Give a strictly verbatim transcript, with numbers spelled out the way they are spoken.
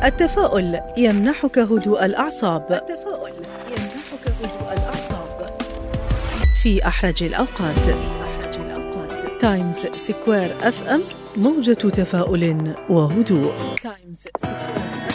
التفاؤل يمنحك هدوء الأعصاب. التفاؤل يمنحك هدوء الأعصاب في أحرج الأوقات. في أحرج الأوقات. تايمز سكوير أف أم، موجة تفاؤل وهدوء. تايمز سكوير.